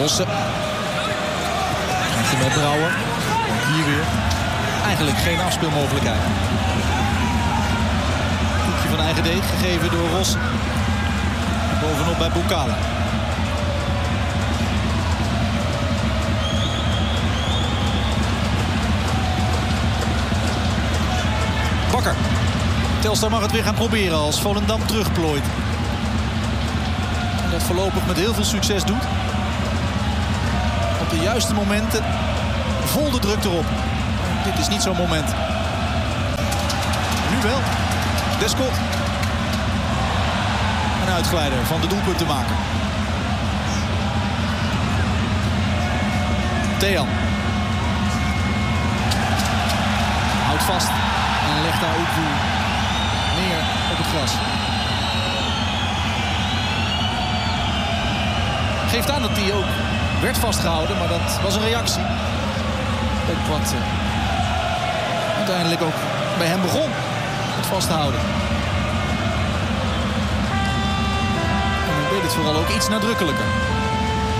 Rosse. Met Brouwer. Hier weer. Eigenlijk geen afspeelmogelijkheid. Koekje van eigen deeg gegeven door Rosse. Bovenop bij Bukala. Bakker. Telstar mag het weer gaan proberen als Volendam terugplooit. En dat voorlopig met heel veel succes doet. Op de juiste momenten vol de druk erop. Dit is niet zo'n moment. Nu wel. Descott. Een uitglijder van de doelpuntenmaker. Thean. Houdt vast. En legt daar ook neer op het gras. Geeft aan dat hij ook werd vastgehouden, maar dat was een reactie. Ook wat uiteindelijk ook bij hem begon. Het vasthouden. En hij deed het vooral ook iets nadrukkelijker.